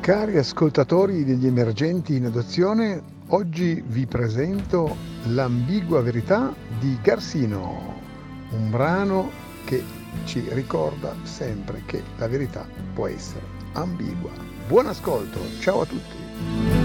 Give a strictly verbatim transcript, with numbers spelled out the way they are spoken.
Cari ascoltatori degli emergenti in adozione, oggi vi presento L'ambigua verità di Garsino, un brano che ci ricorda sempre che la verità può essere ambigua. Buon ascolto, ciao a tutti!